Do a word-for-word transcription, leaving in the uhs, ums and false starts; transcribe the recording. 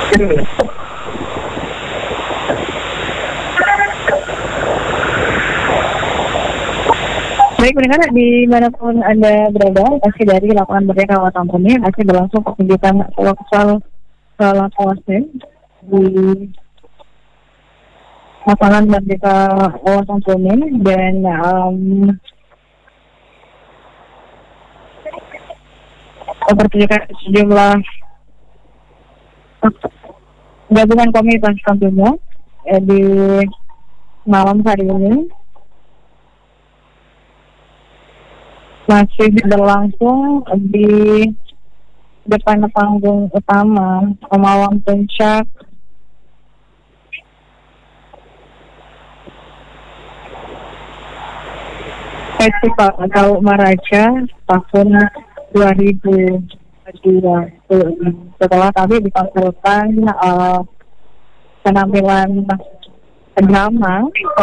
Baik pendengar, dimanapun Anda berada, masih dari lapangan Merdeka Kota Tampuni, masih berlangsung pertunjukan workshop Lakosen di lapangan Merdeka Kota Tampuni, dan um, pertunjukan sejumlah gabungan komunitas tentunya eh, di malam hari ini masih berlangsung di depan panggung utama Malam Puncak Festival atau Maraja tahun dua ribu dua puluh. Setelah kami ditampilkan uh, penampilan drama